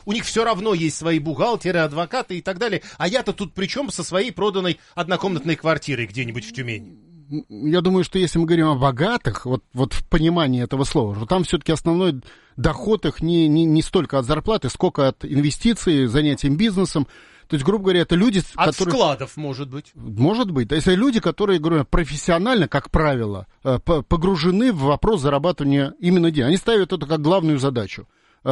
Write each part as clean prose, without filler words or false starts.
у них все равно есть свои бухгалтеры, адвокаты и так далее. А я-то тут при чем со своей проданной однокомнатной квартирой где-нибудь в Тюмени? Я думаю, что если мы говорим о богатых, вот в понимании этого слова, что там все-таки основной доход их не столько от зарплаты, сколько от инвестиций, занятием бизнесом. То есть, грубо говоря, это люди, от которые... складов, может быть. Может быть. То есть, это люди, которые, говорю, профессионально, как правило, погружены в вопрос зарабатывания именно денег. Они ставят это как главную задачу.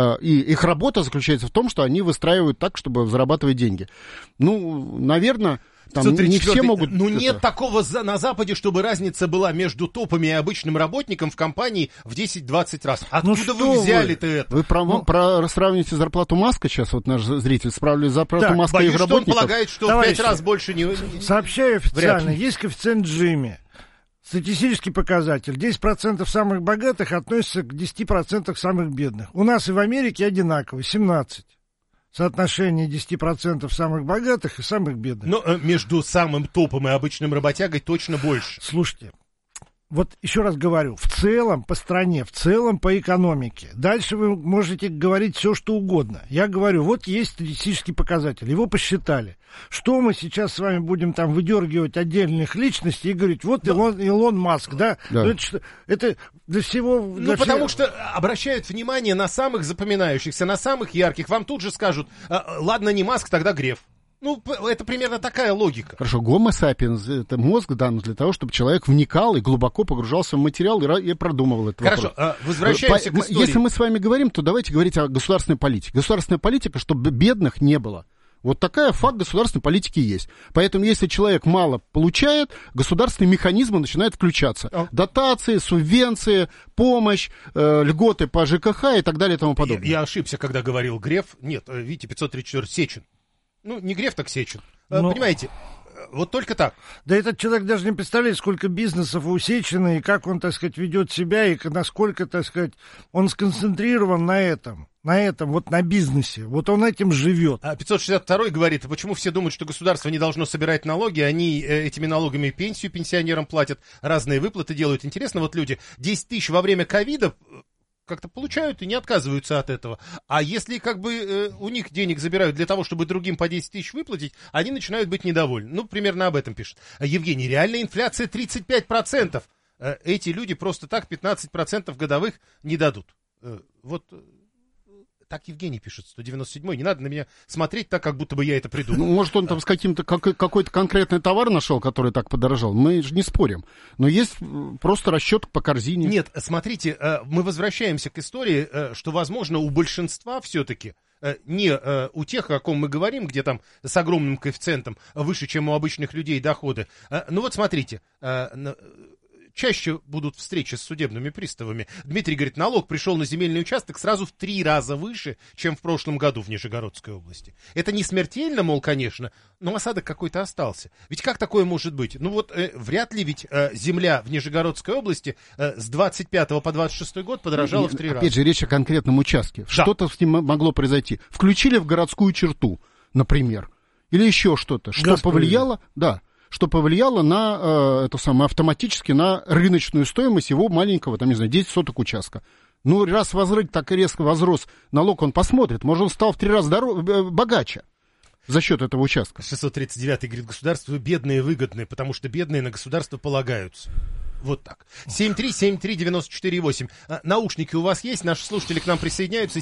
И их работа заключается в том, что они выстраивают так, чтобы зарабатывать деньги. Ну, наверное... Там не все могут... Ну, нет такого на Западе, чтобы разница была между топами и обычным работником в компании в 10-20 раз. Откуда вы взяли-то это? Вы сравните зарплату Маска сейчас, вот наш зритель, сравнивали зарплату Маска и их работников. Что он полагает, что в 5 раз больше не... Сообщаю официально, есть коэффициент Джимми. Статистический показатель. 10% самых богатых относятся к 10% самых бедных. У нас и в Америке одинаково, 17%. Соотношение 10% самых богатых и самых бедных. Но между самым топом и обычным работягой точно больше. Слушайте, вот еще раз говорю, в целом по стране, в целом по экономике. Дальше вы можете говорить все, что угодно. Я говорю, вот есть статистический показатель, его посчитали. Что мы сейчас с вами будем там выдергивать отдельных личностей и говорить, вот Илон Маск, да? Это для всего... Потому что обращают внимание на самых запоминающихся, на самых ярких. Вам тут же скажут, ладно, не Маск, тогда Греф. Ну, это примерно такая логика. Хорошо, Homo sapiens, это мозг дан для того, чтобы человек вникал и глубоко погружался в материал и продумывал этот вопрос. Хорошо, возвращаемся к истории. Если мы с вами говорим, то давайте говорить о государственной политике. Государственная политика, чтобы бедных не было. Вот такая факт государственной политики есть. Поэтому, если человек мало получает, государственные механизмы начинают включаться. Дотации, субвенции, помощь, льготы по ЖКХ и так далее и тому подобное. Я ошибся, когда говорил Греф. Нет, видите, 534 Сечин. Ну, не Греф, так Сечин. Понимаете, вот только так. Да этот человек даже не представляет, сколько бизнесов у Сечина, и как он, так сказать, ведет себя, и насколько, так сказать, он сконцентрирован на этом, вот на бизнесе. Вот он этим живет. 562 говорит, почему все думают, что государство не должно собирать налоги, они этими налогами пенсию пенсионерам платят, разные выплаты делают. Интересно, вот люди 10 тысяч во время ковида как-то получают и не отказываются от этого. А если как бы у них денег забирают для того, чтобы другим по 10 тысяч выплатить, они начинают быть недовольны. Ну, примерно об этом пишет. Евгений, реальная инфляция 35%. Эти люди просто так 15% годовых не дадут. Вот так Евгений пишет, 197-й. Не надо на меня смотреть так, как будто бы я это придумал. Ну, может, он там с каким-то какой-то конкретный товар нашел, который так подорожал. Мы же не спорим. Но есть просто расчет по корзине. Нет, смотрите, мы возвращаемся к истории, что, возможно, у большинства все-таки, не у тех, о ком мы говорим, где там с огромным коэффициентом выше, чем у обычных людей доходы. Ну вот смотрите, чаще будут встречи с судебными приставами. Дмитрий говорит, налог пришел на земельный участок сразу в 3 раза выше, чем в прошлом году в Нижегородской области. Это не смертельно, мол, конечно, но осадок какой-то остался. Ведь как такое может быть? Ну вот вряд ли ведь земля в Нижегородской области с 25 по 26 год подорожала в 3 раза. Опять же, речь о конкретном участке. Да. Что-то с ним могло произойти. Включили в городскую черту, например, или еще что-то, что повлияло... Да. Что повлияло на, автоматически на рыночную стоимость его маленького, там, не знаю, 10 соток участка. Ну, раз так резко возрос налог, он посмотрит, может, он стал в 3 раза богаче за счет этого участка. 639-й говорит, государству бедные выгодные, потому что бедные на государство полагаются. Вот так. 7373948. Наушники у вас есть? Наши слушатели к нам присоединяются.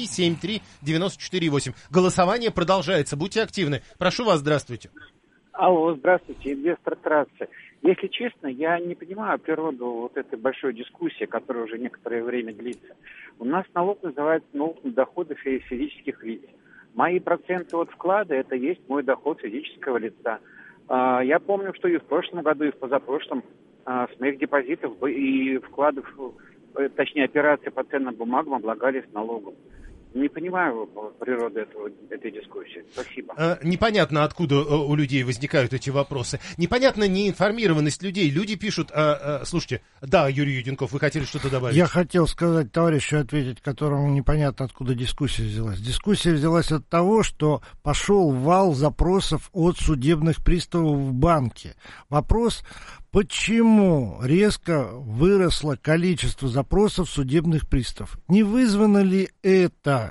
7373948. Голосование продолжается. Будьте активны. Прошу вас, здравствуйте. Алло, здравствуйте, инвестор Трассы. Если честно, я не понимаю природу вот этой большой дискуссии, которая уже некоторое время длится. У нас налог называется налог на доходы физических лиц. Мои проценты от вклада – это есть мой доход физического лица. Я помню, что и в прошлом году, и в позапрошлом с моих депозитов и вкладов, точнее операции по ценным бумагам облагались налогом. Не понимаю природы этой дискуссии. Спасибо. Непонятно, откуда у людей возникают эти вопросы. Непонятна неинформированность людей. Люди пишут... слушайте, да, Юрий Юденков, вы хотели что-то добавить? Я хотел сказать товарищу, ответить, которому непонятно, откуда дискуссия взялась. Дискуссия взялась от того, что пошел вал запросов от судебных приставов в банке. Вопрос... Почему резко выросло количество запросов судебных приставов? Не вызвано ли это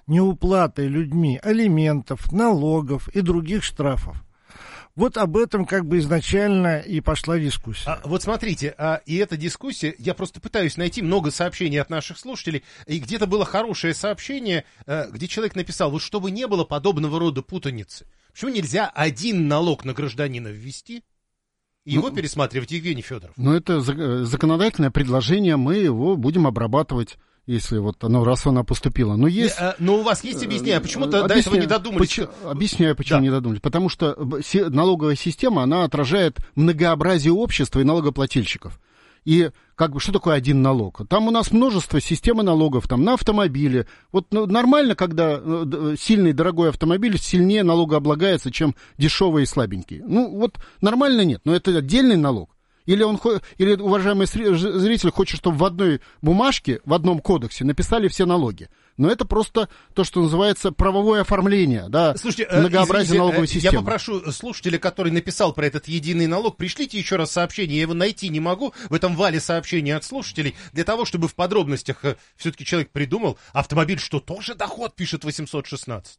неуплатой людьми алиментов, налогов и других штрафов. Вот об этом как бы изначально и пошла дискуссия. Вот смотрите, и эта дискуссия, я просто пытаюсь найти много сообщений от наших слушателей, и где-то было хорошее сообщение, где человек написал, вот чтобы не было подобного рода путаницы, почему нельзя один налог на гражданина ввести и его пересматривать, Евгений Федоров? Ну, это законодательное предложение, мы его будем обрабатывать, если вот оно, раз оно поступило. Но есть... Но у вас есть объяснение, почему-то до этого не додумались? Объясняю, почему не додумались. Потому что налоговая система, она отражает многообразие общества и налогоплательщиков. И как бы что такое один налог? Там у нас множество системы налогов, там на автомобили. Вот нормально, когда сильный дорогой автомобиль сильнее налогооблагается, чем дешевый и слабенький. Ну вот нормально нет, но это отдельный налог. Или уважаемый зритель хочет, чтобы в одной бумажке, в одном кодексе написали все налоги. Но это просто то, что называется правовое оформление, да, многообразие налоговой системы. Я попрошу слушателя, который написал про этот единый налог, пришлите еще раз сообщение, я его найти не могу в этом вале сообщений от слушателей, для того, чтобы в подробностях все-таки человек придумал, автомобиль что, тоже доход, пишет 816?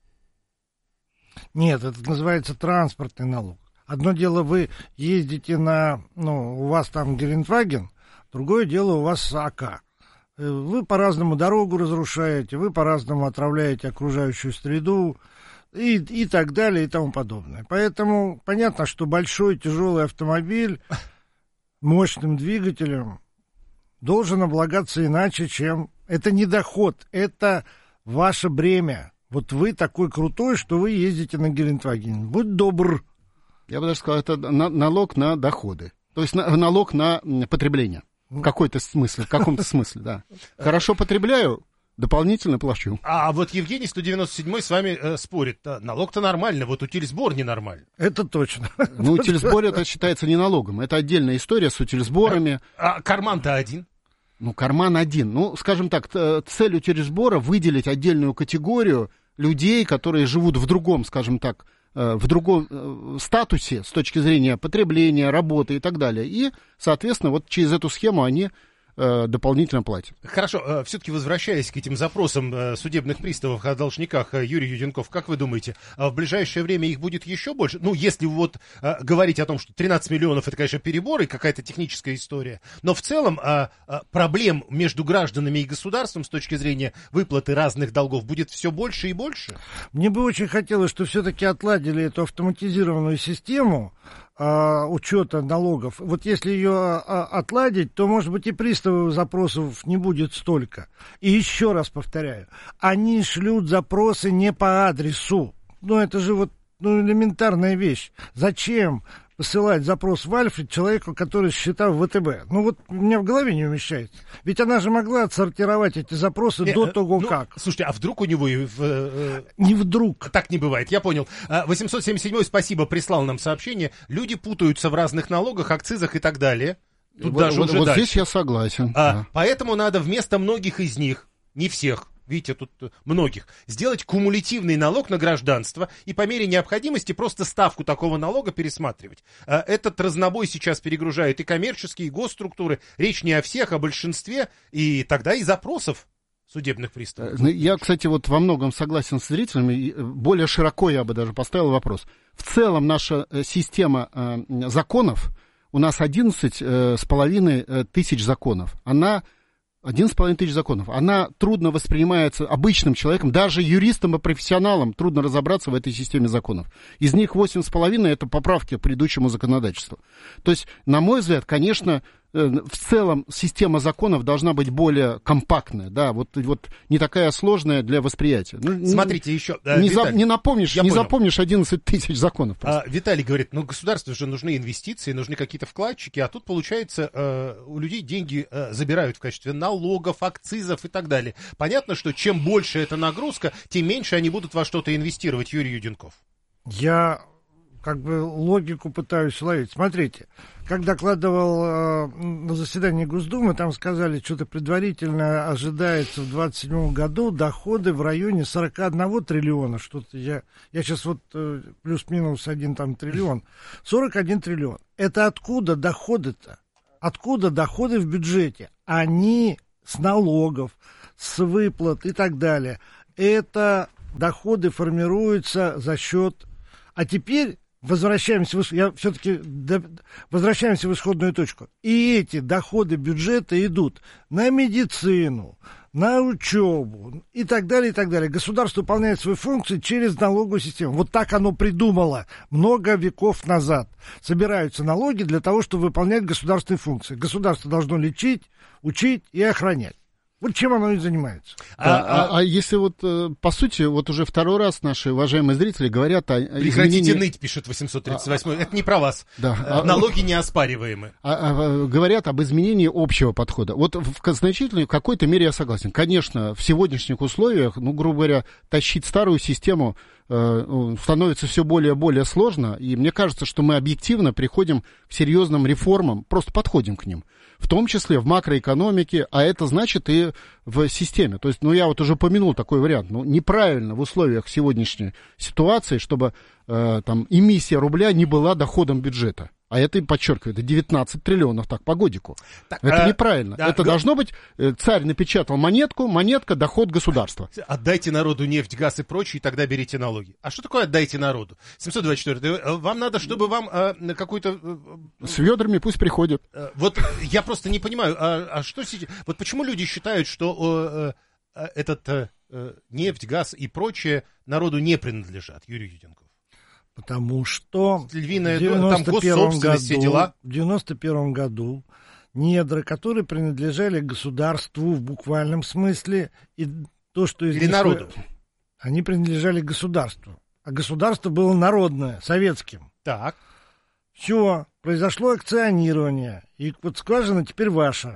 Нет, это называется транспортный налог. Одно дело, вы ездите у вас там Гелендваген, другое дело у вас АК. Вы по-разному дорогу разрушаете, вы по-разному отравляете окружающую среду и так далее и тому подобное. Поэтому понятно, что большой тяжелый автомобиль мощным двигателем должен облагаться иначе, чем... Это не доход, это ваше бремя. Вот вы такой крутой, что вы ездите на Гелендвагене. Будь добр. Я бы даже сказал, это налог на доходы. То есть налог на потребление. В каком-то смысле, да. Хорошо потребляю, дополнительно плачу. А вот Евгений 197 с вами спорит. Налог-то нормально, вот утильсбор ненормально. Это точно. Ну, утильсбор это считается не налогом. Это отдельная история с утильсборами. А карман-то один? Ну, карман один. Ну, скажем так, цель утильсбора выделить отдельную категорию людей, которые живут в другом, скажем так, в другом статусе с точки зрения потребления, работы и так далее. И, соответственно, вот через эту схему они дополнительно платят. Хорошо, все-таки возвращаясь к этим запросам судебных приставов о должниках, Юрий Юденков, как вы думаете, в ближайшее время их будет еще больше? Ну, если вот говорить о том, что 13 миллионов это, конечно, перебор и какая-то техническая история, но в целом проблем между гражданами и государством с точки зрения выплаты разных долгов будет все больше и больше? Мне бы очень хотелось, что все-таки отладили эту автоматизированную систему учета налогов. Вот если ее отладить, то, может быть, и приставов запросов не будет столько. И еще раз повторяю, они шлют запросы не по адресу. Ну, это же вот элементарная вещь. Зачем посылать запрос в Альфред человеку, который считал в ВТБ? Ну, вот у меня в голове не умещается. Ведь она же могла отсортировать эти запросы до того, как. Слушайте, а вдруг у него и Не вдруг. Так не бывает, я понял. 877-й, спасибо, прислал нам сообщение. Люди путаются в разных налогах, акцизах и так далее. Тут даже уже дальше. Здесь я согласен. Поэтому надо вместо многих из них, не всех, видите, тут многих, сделать кумулятивный налог на гражданство и по мере необходимости просто ставку такого налога пересматривать. Этот разнобой сейчас перегружает и коммерческие, и госструктуры. Речь не о всех, а большинстве, и тогда и запросов судебных приставов. Я, кстати, вот во многом согласен с зрителями. Более широко я бы даже поставил вопрос. В целом наша система законов, у нас 11,5 тысяч законов. 11,5 тысяч законов. Она трудно воспринимается обычным человеком, даже юристам и профессионалам трудно разобраться в этой системе законов. Из них 8,5 это поправки к предыдущему законодательству. То есть, на мой взгляд, конечно, в целом система законов должна быть более компактная, да, вот не такая сложная для восприятия. Смотрите, еще... Не запомнишь 11 тысяч законов. Виталий говорит, государству же нужны инвестиции, нужны какие-то вкладчики, а тут, получается, у людей деньги забирают в качестве налогов, акцизов и так далее. Понятно, что чем больше эта нагрузка, тем меньше они будут во что-то инвестировать, Юрий Юденков. Я логику пытаюсь ловить. Смотрите, как докладывал на заседании Госдумы, там сказали, что-то предварительно ожидается в 2027 году доходы в районе 41 триллиона. Что-то я сейчас плюс-минус 1 триллион. 41 триллион. Это откуда доходы-то? Откуда доходы в бюджете? Они с налогов, с выплат и так далее. это доходы формируются за счет... А теперь возвращаемся в исходную точку. И эти доходы бюджета идут на медицину, на учебу и так далее, и так далее. Государство выполняет свои функции через налоговую систему. Вот так оно придумало много веков назад. Собираются налоги для того, чтобы выполнять государственные функции. Государство должно лечить, учить и охранять. Вот чем оно и занимается. А если вот, по сути, вот уже второй раз наши уважаемые зрители говорят о Прекратите ныть, пишет 838. Это не про вас. Да. Налоги неоспариваемы. Говорят об изменении общего подхода. Вот в значительной какой-то мере я согласен. Конечно, в сегодняшних условиях, грубо говоря, тащить старую систему становится все более и более сложно. И мне кажется, что мы объективно приходим к серьезным реформам, просто подходим к ним. В том числе в макроэкономике, а это значит и в системе. То есть, я вот уже упомянул такой вариант. Неправильно в условиях сегодняшней ситуации, чтобы эмиссия рубля не была доходом бюджета. А это, подчеркиваю, это 19 триллионов, так, по годику. Это неправильно. Это должно быть, царь напечатал монетку, монетка, доход государства. Отдайте народу нефть, газ и прочее, и тогда берите налоги. А что такое отдайте народу? 724. Вам надо, чтобы вам какой-то... С ведрами пусть приходят. Вот я просто не понимаю, а что сейчас... Вот почему люди считают, что нефть, газ и прочее народу не принадлежат, Юрий Юденков? Потому что львиная доля, там госсобственность, все дела. В 91 году недра, которые принадлежали государству в буквальном смысле, и то, что из или народу, они принадлежали государству. А государство было народное, советским. Так. Все, произошло акционирование, и вот скважина теперь ваша.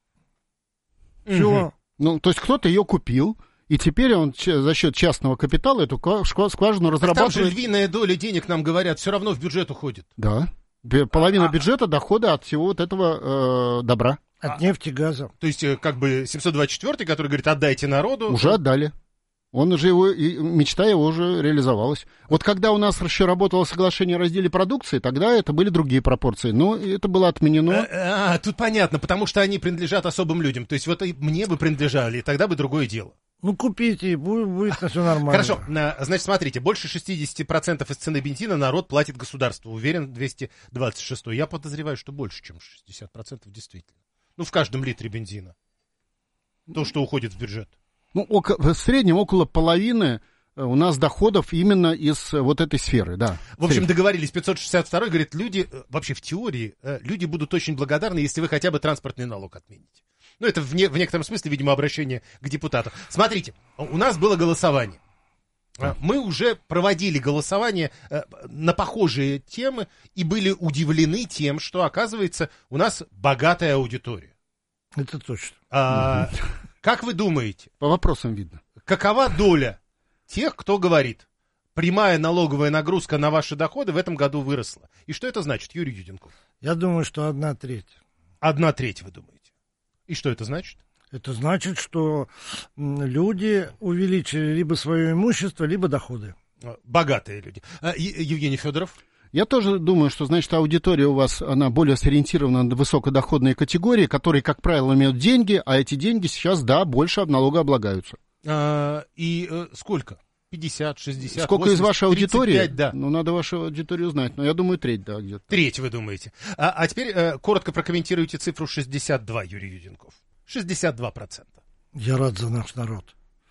Все. То есть кто-то ее купил, и теперь он за счет частного капитала эту скважину разрабатывает. Там же львиная доля денег, нам говорят, все равно в бюджет уходит. Да. Половина бюджета дохода от всего вот этого добра. От нефти, газа. То есть, 724-й, который говорит, отдайте народу. Уже отдали. Он уже мечта его уже реализовалась. Вот когда у нас еще работало соглашение о разделе продукции, тогда это были другие пропорции. Но это было отменено. Тут понятно, потому что они принадлежат особым людям. То есть, вот и мне бы принадлежали, и тогда бы другое дело. Купите, будет все нормально. Хорошо, значит, смотрите, больше 60% из цены бензина народ платит государству. Уверен, 226. Я подозреваю, что больше, чем 60% действительно. В каждом литре бензина. То, что уходит в бюджет. В среднем около половины у нас доходов именно из вот этой сферы, да. В общем, договорились, 562 говорит, люди, вообще в теории, люди будут очень благодарны, если вы хотя бы транспортный налог отмените. Это в некотором смысле, видимо, обращение к депутату. Смотрите, у нас было голосование. Мы уже проводили голосование на похожие темы и были удивлены тем, что, оказывается, у нас богатая аудитория. Это точно. Как вы думаете? По вопросам видно. Какова доля тех, кто говорит, прямая налоговая нагрузка на ваши доходы в этом году выросла? И что это значит, Юрий Юденков? Я думаю, что 1/3. 1/3, вы думаете? И что это значит? Это значит, что люди увеличили либо свое имущество, либо доходы. Богатые люди. Евгений Федоров? Я тоже думаю, что, значит, аудитория у вас, она более сориентирована на высокодоходные категории, которые, как правило, имеют деньги, а эти деньги сейчас, да, больше налогооблагаются. И сколько? 50, 60, сколько 80, из вашей аудитории? 35, да. Надо вашу аудиторию знать, но я думаю, треть, да, где-то. Треть, вы думаете. А теперь коротко прокомментируйте цифру 62, Юрий Юденков. 62%. Я рад за наш народ.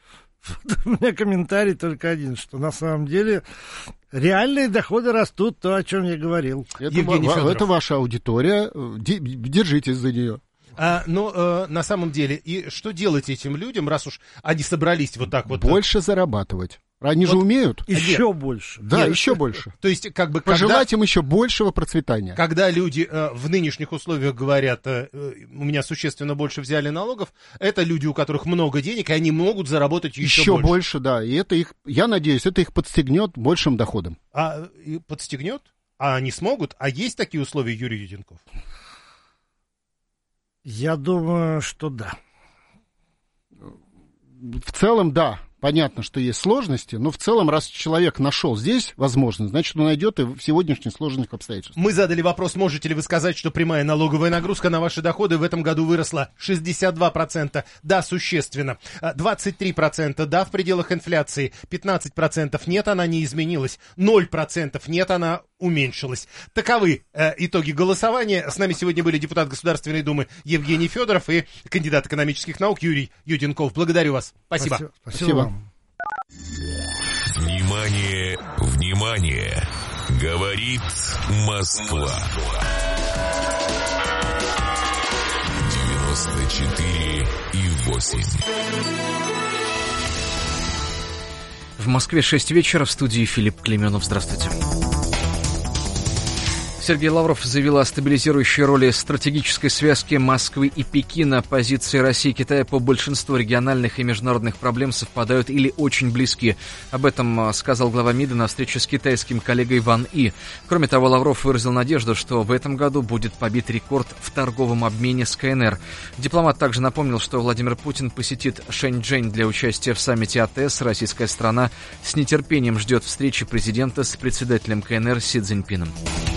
У меня комментарий только один, что на самом деле реальные доходы растут, то, о чем я говорил. Это ваша аудитория, держитесь за нее. Но на самом деле, и что делать этим людям, раз уж они собрались вот так вот? Больше зарабатывать. Они же умеют. Еще больше. Да, еще больше. То есть, пожелать им еще большего процветания. Когда люди в нынешних условиях говорят, у меня существенно больше взяли налогов, это люди, у которых много денег, и они могут заработать еще больше. Еще больше, да. И это их, я надеюсь, это их подстегнет большим доходом. Подстегнет? А они смогут? А есть такие условия, Юрий Юденков? Я думаю, что да. В целом, да. Понятно, что есть сложности, но в целом, раз человек нашел здесь возможность, значит, он найдет и в сегодняшних сложных обстоятельствах. Мы задали вопрос, можете ли вы сказать, что прямая налоговая нагрузка на ваши доходы в этом году выросла 62%, да, существенно, 23%, да, в пределах инфляции, 15% нет, она не изменилась, 0% нет, она уменьшилась. Таковы итоги голосования. С нами сегодня были депутат Государственной Думы Евгений Федоров и кандидат экономических наук Юрий Юденков. Благодарю вас. Спасибо. Спасибо. Внимание, внимание! Говорит Москва. 94,8. В Москве 6 вечера, в студии Филипп Клеменов. Здравствуйте. Сергей Лавров заявил о стабилизирующей роли стратегической связки Москвы и Пекина. Позиции России и Китая по большинству региональных и международных проблем совпадают или очень близки. Об этом сказал глава МИДа на встрече с китайским коллегой Ван И. Кроме того, Лавров выразил надежду, что в этом году будет побит рекорд в торговом обмене с КНР. Дипломат также напомнил, что Владимир Путин посетит Шэньчжэнь для участия в саммите АТС. Российская страна с нетерпением ждет встречи президента с председателем КНР Си Цзиньпином.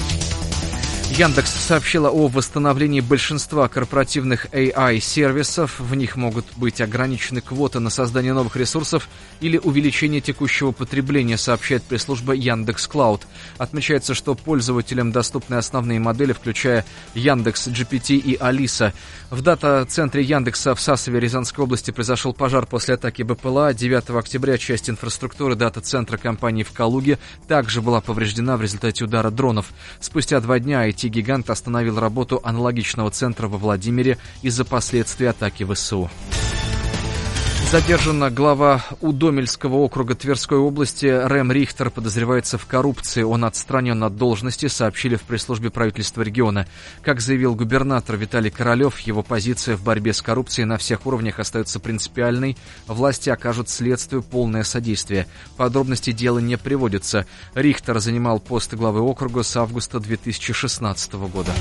Яндекс сообщила о восстановлении большинства корпоративных AI-сервисов. В них могут быть ограничены квоты на создание новых ресурсов или увеличение текущего потребления, сообщает пресс-служба Яндекс.Клауд. Отмечается, что пользователям доступны основные модели, включая Яндекс.GPT и Алиса. В дата-центре Яндекса в Сасове Рязанской области произошел пожар после атаки БПЛА. 9 октября часть инфраструктуры дата-центра компании в Калуге также была повреждена в результате удара дронов. Спустя 2 дня IT-гигант остановил работу аналогичного центра во Владимире из-за последствий атаки ВСУ. Задержан глава Удомельского округа Тверской области Рэм Рихтер, подозревается в коррупции. Он отстранен от должности, сообщили в пресс-службе правительства региона. Как заявил губернатор Виталий Королев, его позиция в борьбе с коррупцией на всех уровнях остается принципиальной. Власти окажут следствию полное содействие. Подробности дела не приводятся. Рихтер занимал пост главы округа с августа 2016 года.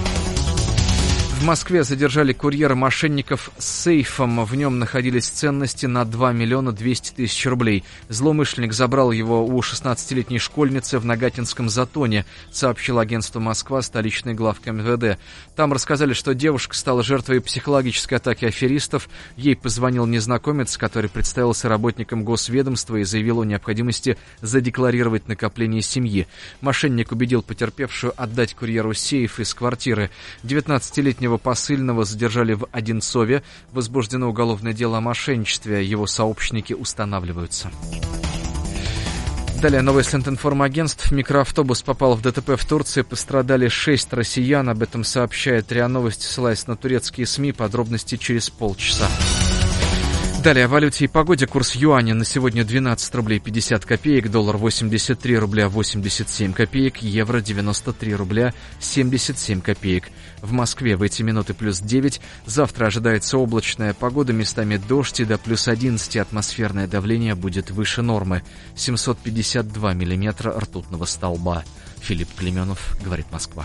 В Москве задержали курьера мошенников с сейфом. В нем находились ценности на 2 миллиона 200 тысяч рублей. Злоумышленник забрал его у 16-летней школьницы в Нагатинском Затоне, сообщил агентство «Москва», столичный главк МВД. Там рассказали, что девушка стала жертвой психологической атаки аферистов. Ей позвонил незнакомец, который представился работником госведомства и заявил о необходимости задекларировать накопление семьи. Мошенник убедил потерпевшую отдать курьеру сейф из квартиры. 19-летнего посыльного задержали в Одинцове. Возбуждено уголовное дело о мошенничестве. Его сообщники устанавливаются. Далее новость с информагентств. Микроавтобус попал в ДТП в Турции. Пострадали 6 россиян. Об этом сообщает РИА Новости, ссылаясь на турецкие СМИ. Подробности через полчаса. Далее о валюте и погоде. Курс юаня на сегодня 12 рублей 50 копеек, доллар 83 рубля 87 копеек, евро 93 рубля 77 копеек. В Москве в эти минуты плюс 9. Завтра ожидается облачная погода, местами дождь, и до плюс 11 атмосферное давление будет выше нормы. 752 миллиметра ртутного столба. Филипп Клеменов, говорит Москва.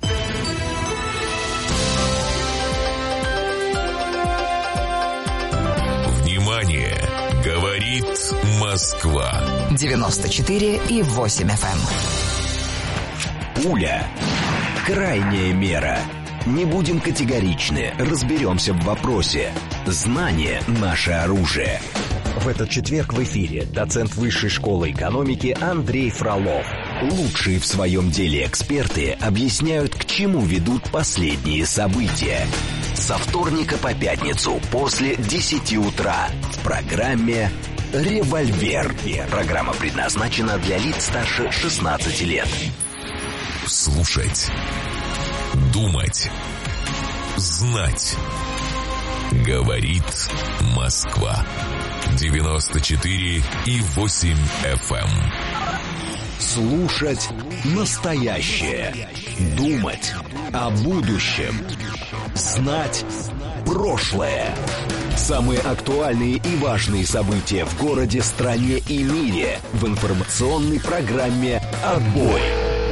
Внимание! Говорит Москва. 94,8 FM. Пуля. Крайняя мера. Не будем категоричны, разберемся в вопросе. Знание – наше оружие. В этот четверг в эфире доцент Высшей школы экономики Андрей Фролов. Лучшие в своем деле эксперты объясняют, к чему ведут последние события. Со вторника по пятницу после 10 утра в программе «Револьвер». Программа предназначена для лиц старше 16 лет. Слушать. Думать. Знать. Говорит Москва. 94,8 FM. Слушать настоящее. Думать о будущем. Знать прошлое. Самые актуальные и важные события в городе, стране и мире в информационной программе «Отбой».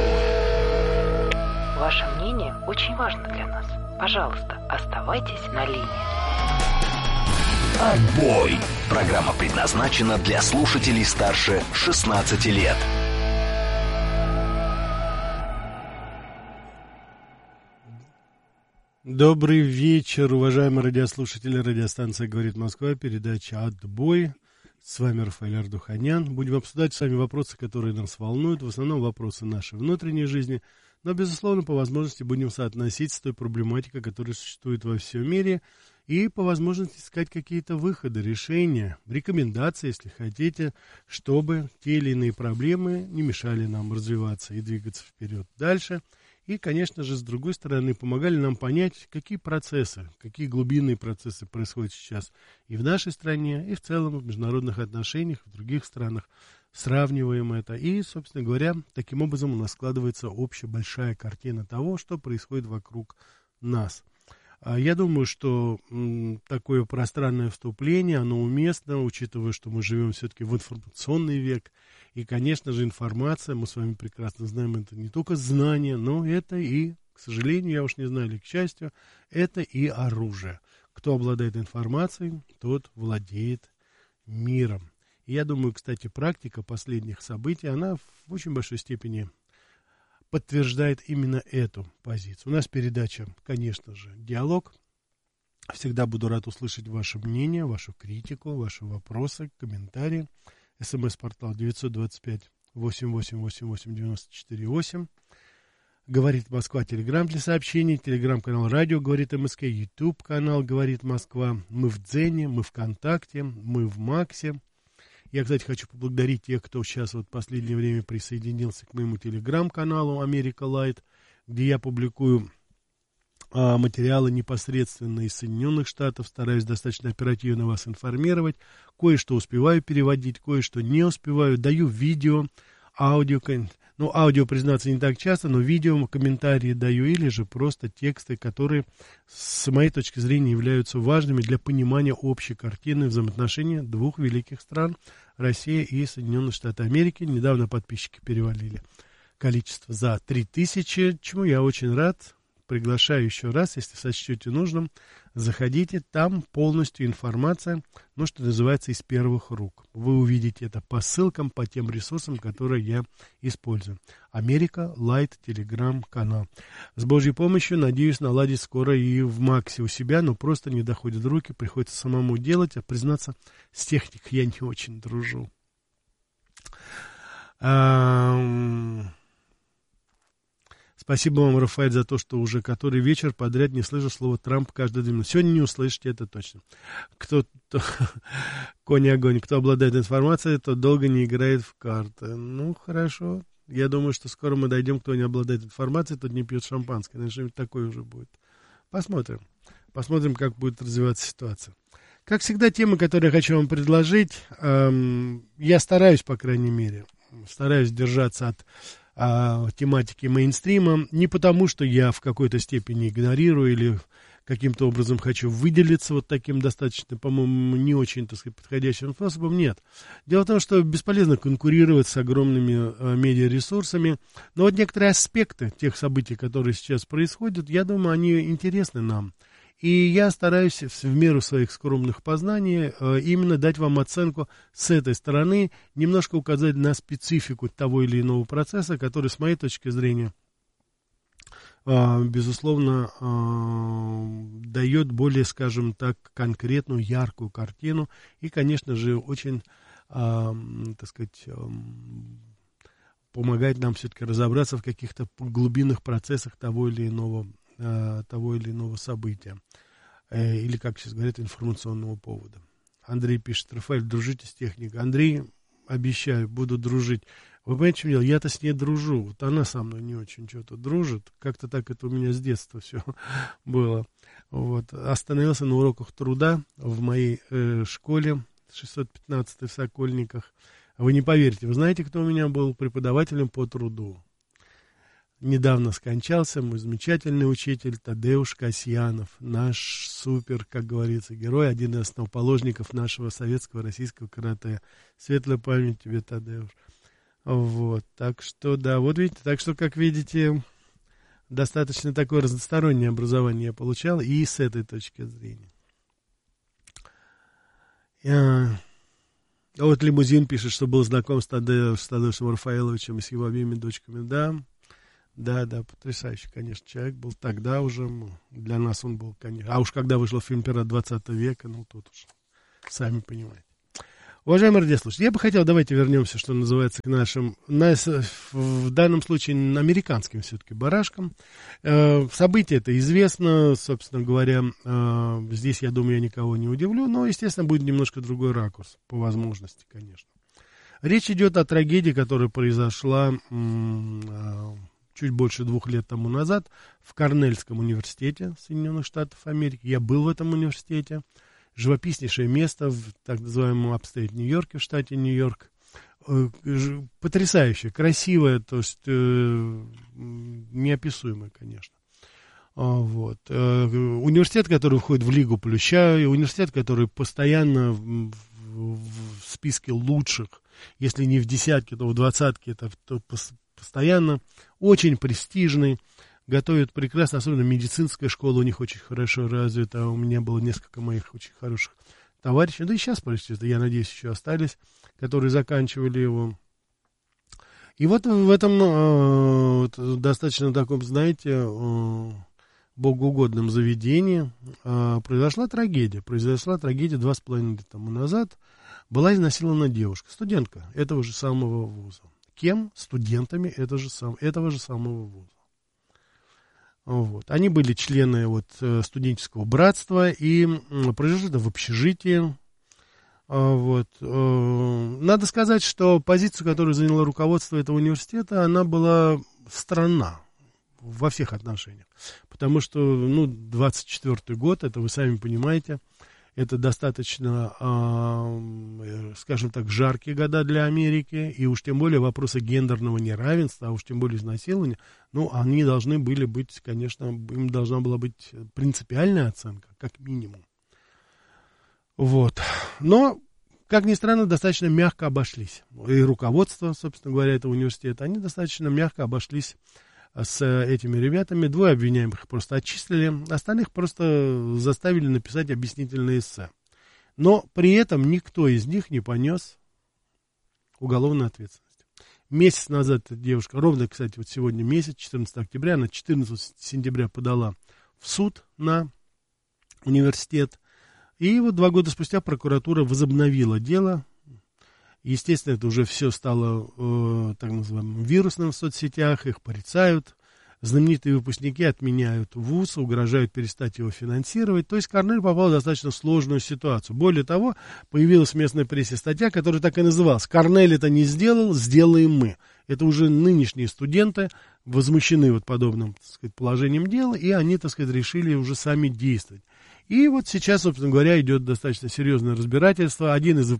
Ваше мнение очень важно для нас. Пожалуйста, оставайтесь на линии. Отбой! Программа предназначена для слушателей старше 16 лет. Добрый вечер, уважаемые радиослушатели. Радиостанция «Говорит Москва», передача «Отбой». С вами Рафаэль Ардуханян. Будем обсуждать с вами вопросы, которые нас волнуют. В основном вопросы нашей внутренней жизни. Но, безусловно, по возможности будем соотносить с той проблематикой, которая существует во всем мире. И по возможности искать какие-то выходы, решения, рекомендации, если хотите, чтобы те или иные проблемы не мешали нам развиваться и двигаться вперед дальше. И, конечно же, с другой стороны, помогали нам понять, какие процессы, какие глубинные процессы происходят сейчас и в нашей стране, и в целом в международных отношениях, в других странах. Сравниваем это. И, собственно говоря, таким образом у нас складывается общая большая картина того, что происходит вокруг нас. Я думаю, что такое пространное вступление, оно уместно, учитывая, что мы живем все-таки в информационный век. И, конечно же, информация, мы с вами прекрасно знаем, это не только знание, но это и, к сожалению, я уж не знаю, или к счастью, это и оружие. Кто обладает информацией, тот владеет миром. И я думаю, кстати, практика последних событий, она в очень большой степени подтверждает именно эту позицию. У нас передача, конечно же, «Диалог». Всегда буду рад услышать ваше мнение, вашу критику, ваши вопросы, комментарии. СМС-портал 925-8888-94-8. «Говорит Москва», телеграм для сообщений, телеграм-канал «Радио говорит МСК», ютуб-канал «Говорит Москва». Мы в Дзене, мы ВКонтакте, мы в Максе. Я, кстати, хочу поблагодарить тех, кто сейчас вот в последнее время присоединился к моему телеграм-каналу «Америка Лайт», где я публикую материалы непосредственно из Соединенных Штатов, стараюсь достаточно оперативно вас информировать, кое-что успеваю переводить, кое-что не успеваю, даю видео, аудио, ну, аудио, признаться, не так часто, но видео, комментарии даю, или же просто тексты, которые, с моей точки зрения, являются важными для понимания общей картины взаимоотношений двух великих стран, Россия и Соединенные Штаты Америки. Недавно подписчики перевалили количество за 3000, чему я очень рад. Приглашаю еще раз, если сочтете нужным, заходите, там полностью информация, ну, что называется, из первых рук. Вы увидите это по ссылкам, по тем ресурсам, которые я использую. Америка Лайт, телеграм-канал. С Божьей помощью, надеюсь, наладить скоро и в Максе у себя, но просто не доходят руки, приходится самому делать, а признаться, с техникой я не очень дружу. Спасибо вам, Рафаэль, за то, что уже который вечер подряд не слышу слово «Трамп» каждую 2 минуты. Сегодня не услышите, это точно. Конь огонь. Кто обладает информацией, тот долго не играет в карты. Ну, хорошо. Я думаю, что скоро мы дойдем, кто не обладает информацией, тот не пьет шампанское. Наверное, что-нибудь такое уже будет. Посмотрим. Посмотрим, как будет развиваться ситуация. Как всегда, темы, которые я хочу вам предложить, я стараюсь, по крайней мере, держаться от тематики мейнстрима, не потому, что я в какой-то степени игнорирую или каким-то образом хочу выделиться вот таким достаточно, по-моему, не очень, так сказать, подходящим способом, нет. Дело в том, что бесполезно конкурировать с огромными медиаресурсами, но вот некоторые аспекты тех событий, которые сейчас происходят, я думаю, они интересны нам. И я стараюсь в меру своих скромных познаний именно дать вам оценку с этой стороны, немножко указать на специфику того или иного процесса, который, с моей точки зрения, безусловно, дает более, скажем так, конкретную, яркую картину и, конечно же, очень, так сказать, помогает нам все-таки разобраться в каких-то глубинных процессах того или иного события, или, как сейчас говорят, информационного повода. Андрей пишет: Рафаэль, дружите с техникой. Андрей, обещаю, буду дружить. Вы понимаете, в чем дело? Я-то с ней дружу, вот она со мной не очень что-то дружит, как-то так это у меня с детства все было. Вот. Остановился на уроках труда в моей школе 615 в Сокольниках. Вы не поверите, вы знаете, кто у меня был преподавателем по труду? Недавно скончался мой замечательный учитель Тадеуш Касьянов, наш супер, как говорится, герой, один из основоположников нашего советского российского карате. Светлая память тебе, Тадеуш. Вот, так что, да, вот видите, так что, как видите, достаточно такое разностороннее образование я получал и с этой точки зрения. Вот Лимузин пишет, что был знаком с Тадеушем Рафаэловичем и с его обеими дочками. Да, потрясающий, конечно, человек был тогда уже. Для нас он был, конечно. А уж когда вышел фильм «Пират 20 века», тут уж сами понимаете. Уважаемые радиослушатели, я бы хотел, давайте вернемся, что называется, к нашим, в данном случае, американским все-таки барашкам. Событие это известно, собственно говоря, здесь, я думаю, я никого не удивлю, но, естественно, будет немножко другой ракурс, по возможности, конечно. Речь идет о трагедии, которая произошла чуть больше 2 лет тому назад в Корнельском университете Соединенных Штатов Америки. Я был в этом университете. Живописнейшее место в так называемом апстейт Нью-Йорке, в штате Нью-Йорк. Потрясающее, красивое, то есть неописуемое, конечно. Университет, который входит в Лигу Плюща, университет, который постоянно в списке лучших, если не в десятке, то в 20-ке, это постоянно очень престижный. Готовят прекрасно, особенно медицинская школа у них очень хорошо развита. У меня было несколько моих очень хороших товарищей, да и сейчас, я надеюсь, еще остались, которые заканчивали его. И вот в этом достаточно таком, знаете, богоугодном заведении произошла трагедия. 2,5 лета тому назад. Была изнасилована девушка, студентка этого же самого вуза. Кем? Студентами этого же самого вуза. Они были члены студенческого братства и прожили в общежитии. Надо сказать, что позицию, которую заняло руководство этого университета, она была странна во всех отношениях. Потому что, 24-й год, это вы сами понимаете, это достаточно, скажем так, жаркие года для Америки, и уж тем более вопросы гендерного неравенства, а уж тем более изнасилования, они должны были быть, конечно, им должна была быть принципиальная оценка, как минимум. Но, как ни странно, достаточно мягко обошлись. И руководство, собственно говоря, этого университета, они достаточно мягко обошлись с этими ребятами. 2 обвиняемых просто отчислили, остальных просто заставили написать объяснительное эссе. Но при этом никто из них не понес уголовной ответственности. Месяц назад эта девушка, ровно, кстати, сегодня месяц, 14 октября, она 14 сентября подала в суд на университет. И 2 года спустя прокуратура возобновила дело. Естественно, это уже все стало, так называемым, вирусным в соцсетях, их порицают. Знаменитые выпускники отменяют вуз, угрожают перестать его финансировать. То есть Корнель попал в достаточно сложную ситуацию. Более того, появилась в местной прессе статья, которая так и называлась: «Корнель это не сделал, сделаем мы». Это уже нынешние студенты возмущены подобным, так сказать, положением дела, и они, так сказать, решили уже сами действовать. И сейчас, собственно говоря, идет достаточно серьезное разбирательство. Один из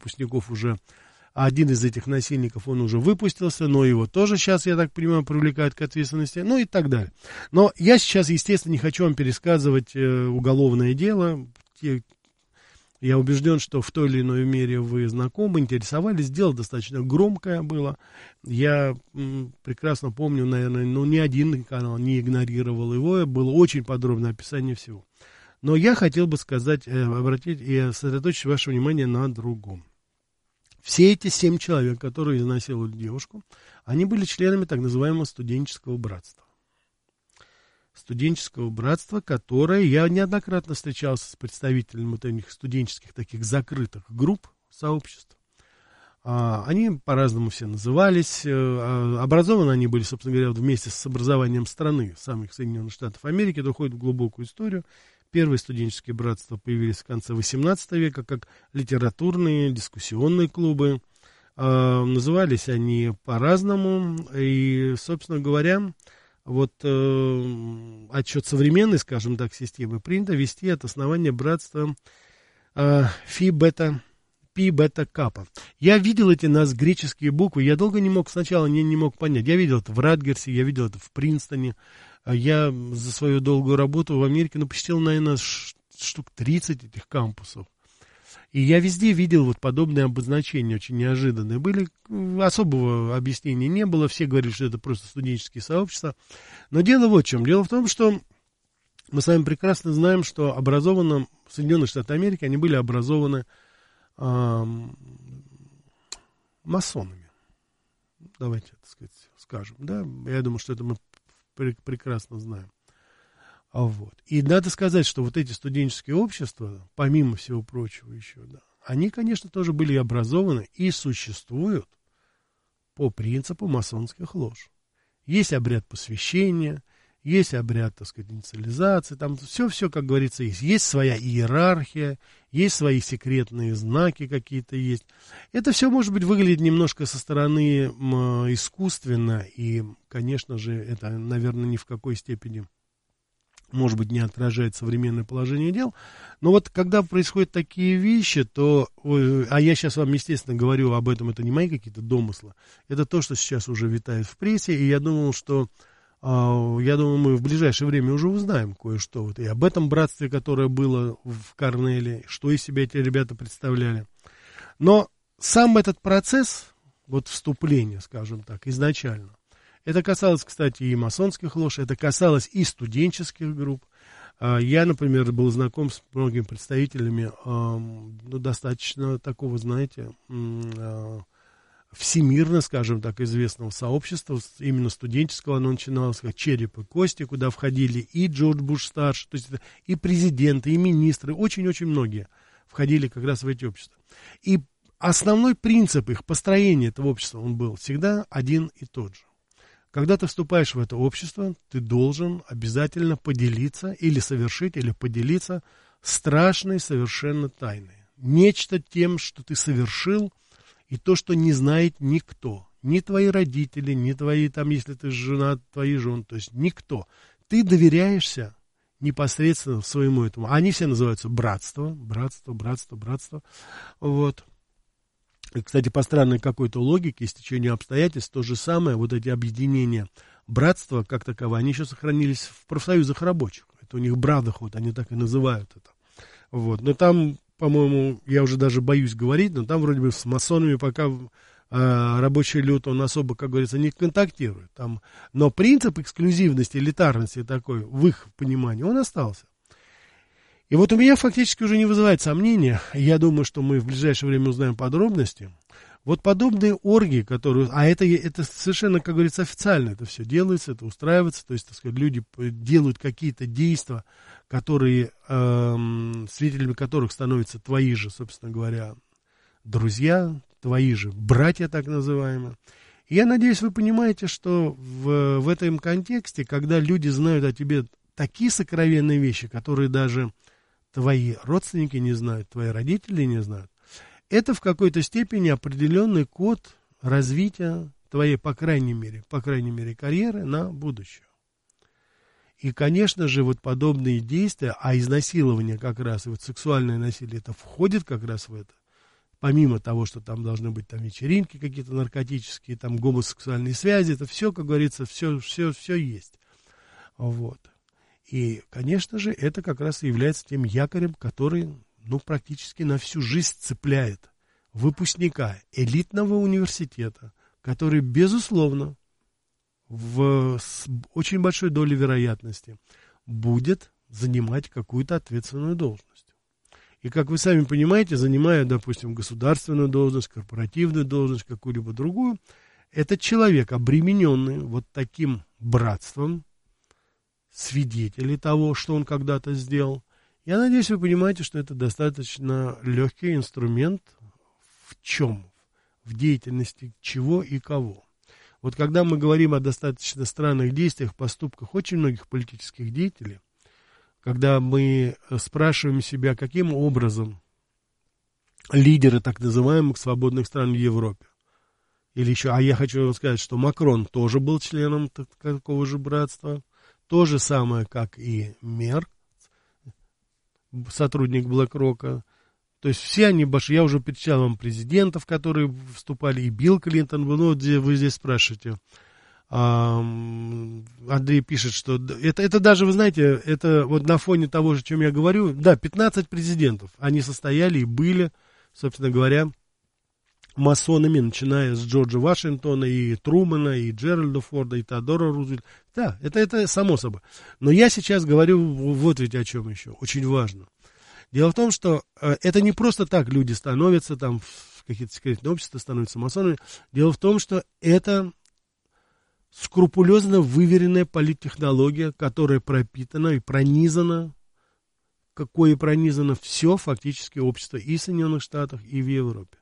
этих насильников, он уже выпустился, но его тоже сейчас, я так понимаю, привлекают к ответственности, и так далее. Но я сейчас, естественно, не хочу вам пересказывать уголовное дело. Я убежден, что в той или иной мере вы знакомы, интересовались. Дело достаточно громкое было. Я прекрасно помню, наверное, ни один канал не игнорировал его. Было очень подробное описание всего. Но я хотел бы сказать, обратить и сосредоточить ваше внимание на другом. Все эти 7 человек, которые изнасиловали девушку, они были членами так называемого студенческого братства. Студенческого братства, которое я неоднократно встречался с представителями этих студенческих таких закрытых групп, сообществ. Они по-разному все назывались. Образованы они были, собственно говоря, вместе с образованием страны, самих Соединенных Штатов Америки. Это уходит в глубокую историю. Первые студенческие братства появились в конце XVIII века как литературные, дискуссионные клубы. Назывались они по-разному. И, собственно говоря, отчет современной, скажем так, системы принято вести от основания братства Пи Бета Капа. Я видел эти греческие буквы, я долго сначала не мог понять. Я видел это в Радгерсе, я видел это в Принстоне. Я за свою долгую работу в Америке посетил, наверное, штук 30 этих кампусов. И я везде видел подобные обозначения, очень неожиданные. Особого объяснения не было, все говорили, что это просто студенческие сообщества. Но дело в чем. Дело в том, что мы с вами прекрасно знаем, что в Соединенных Штатах Америки они были образованы масонами. Давайте, так сказать, скажем. Да? Я думаю, что это мы прекрасно знаем. Вот. И надо сказать, что вот эти студенческие общества, помимо всего прочего еще, да, они, конечно, тоже были образованы и существуют по принципу масонских лож. Есть обряд посвящения, есть обряд, так сказать, инициализации, там все, как говорится, есть. Есть своя иерархия, есть свои секретные знаки какие-то есть. Это все, может быть, выглядит немножко со стороны искусственно, и, конечно же, это, наверное, ни в какой степени, может быть, не отражает современное положение дел. Но вот когда происходят такие вещи, то... А я сейчас вам, естественно, говорю об этом, это не мои какие-то домыслы. Это то, что сейчас уже витает в прессе, и я думаю, мы в ближайшее время уже узнаем кое-что вот и об этом братстве, которое было в Корнеле, что из себя эти ребята представляли. Но сам этот процесс, вот вступления, скажем так, изначально, это касалось, кстати, и масонских лож, это касалось и студенческих групп. Я, например, был знаком с многими представителями достаточно такого, знаете, всемирно, скажем так, известного сообщества, именно студенческого. Оно начиналось как «Череп и кости», куда входили и Джордж Буш-старший, то есть и президенты, и министры, очень-очень многие входили как раз в эти общества. И основной принцип их построения этого общества, он был всегда один и тот же. Когда ты вступаешь в это общество, ты должен обязательно поделиться или совершить, или поделиться страшной совершенно тайной. Нечто тем, что ты совершил, и то, что не знает никто. Ни твои родители, ни твои, там, если ты женат, твои жены, то есть никто. Ты доверяешься непосредственно своему этому. Они все называются братство. Вот. И, кстати, по странной какой-то логике и стечению обстоятельств, то же самое, вот эти объединения братства, как таковые, они еще сохранились в профсоюзах рабочих. Это у них Brotherhood, они так и называют это. Вот. Но там, по-моему, я уже даже боюсь говорить, но там вроде бы с масонами пока рабочий люд, он особо, как говорится, не контактирует. Там, но принцип эксклюзивности, элитарности такой, в их понимании, он остался. И вот у меня фактически уже не вызывает сомнения, я думаю, что мы в ближайшее время узнаем подробности. Вот подобные оргии, которые... А это совершенно, как говорится, официально это все делается, это устраивается. То есть, так сказать, люди делают какие-то действия, которые, свидетелями которых становятся твои же, собственно говоря, друзья, твои же братья, так называемые. И я надеюсь, вы понимаете, что в этом контексте, когда люди знают о тебе такие сокровенные вещи, которые даже твои родственники не знают, твои родители не знают, это в какой-то степени определенный код развития твоей, по крайней мере, карьеры на будущее. И, конечно же, вот подобные действия, а изнасилование как раз, и вот сексуальное насилие, это входит как раз в это. Помимо того, что там должны быть там вечеринки какие-то наркотические, там гомосексуальные связи, это все, как говорится, все есть. Вот. И, конечно же, это как раз и является тем якорем, который, практически на всю жизнь цепляет выпускника элитного университета, который, безусловно, с очень большой долей вероятности будет занимать какую-то ответственную должность. И, как вы сами понимаете, занимая, допустим, государственную должность, корпоративную должность, какую-либо другую, этот человек, обремененный вот таким братством, свидетелей того, что он когда-то сделал. Я надеюсь, вы понимаете, что это достаточно легкий инструмент в чем? В деятельности чего и кого. Вот когда мы говорим о достаточно странных действиях, поступках очень многих политических деятелей, когда мы спрашиваем себя, каким образом лидеры так называемых свободных стран в Европе, или еще, а я хочу вам сказать, что Макрон тоже был членом такого же братства, то же самое, как и Мерц, сотрудник BlackRock. То есть все они большие. Я уже перечислял вам президентов, которые вступали, и Билл Клинтон. Ну, вы здесь спрашиваете. Андрей пишет, что это даже, вы знаете, это вот на фоне того же, о чем я говорю, да, 15 президентов. Они состояли и были, собственно говоря, масонами, начиная с Джорджа Вашингтона, и Трумэна, и Джеральда Форда, и Теодора Рузвельта. Да, это само собой. Но я сейчас говорю вот ведь о чем еще, очень важно. Дело в том, что это не просто так люди становятся там, в какие-то секретные общества становятся масонами. Дело в том, что это скрупулезно выверенная политтехнология, которая пропитана и пронизана, какое пронизано все фактически общество и в Соединенных Штатах, и в Европе.